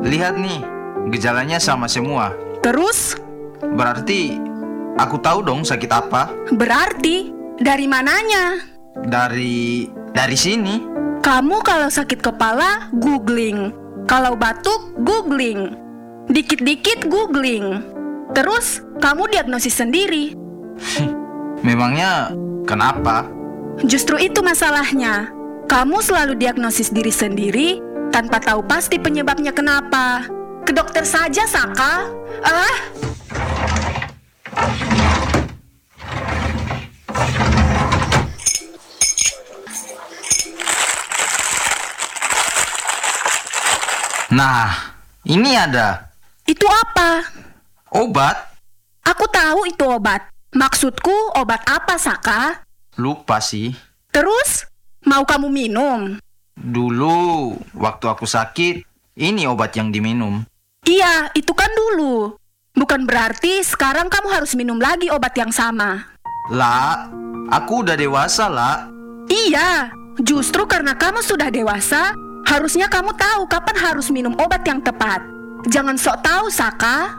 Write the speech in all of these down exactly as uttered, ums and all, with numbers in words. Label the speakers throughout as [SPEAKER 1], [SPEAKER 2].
[SPEAKER 1] Lihat nih, gejalanya sama semua.
[SPEAKER 2] Terus?
[SPEAKER 1] Berarti aku tahu dong sakit apa.
[SPEAKER 2] Berarti dari mananya?
[SPEAKER 1] Dari dari sini.
[SPEAKER 2] Kamu kalau sakit kepala, googling. Kalau batuk, googling. Dikit-dikit googling. Terus kamu diagnosis sendiri.
[SPEAKER 1] Memangnya kenapa?
[SPEAKER 2] Justru itu masalahnya. Kamu selalu diagnosis diri sendiri tanpa tahu pasti penyebabnya kenapa. Ke dokter saja, Saka. Ah.
[SPEAKER 1] Nah, ini ada
[SPEAKER 2] Itu apa?
[SPEAKER 1] obat.
[SPEAKER 2] Aku tahu itu obat. Maksudku obat apa, Saka?
[SPEAKER 1] Lupa sih.
[SPEAKER 2] Terus, mau kamu minum?
[SPEAKER 1] Dulu waktu aku sakit, ini obat yang diminum.
[SPEAKER 2] Iya, itu kan dulu. Bukan berarti sekarang kamu harus minum lagi obat yang sama.
[SPEAKER 1] Lah, aku udah dewasa lah.
[SPEAKER 2] Iya, justru karena kamu sudah dewasa, harusnya kamu tahu kapan harus minum obat yang tepat. Jangan sok tahu, Saka.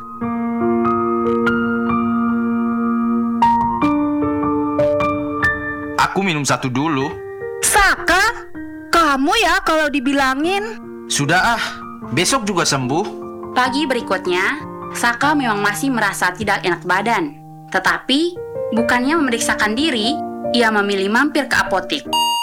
[SPEAKER 1] Aku minum satu dulu.
[SPEAKER 2] Saka, kamu ya kalau dibilangin.
[SPEAKER 1] Sudah ah, besok juga sembuh.
[SPEAKER 3] Pagi berikutnya, Saka memang masih merasa tidak enak badan. Tetapi, bukannya memeriksakan diri, ia memilih mampir ke apotik.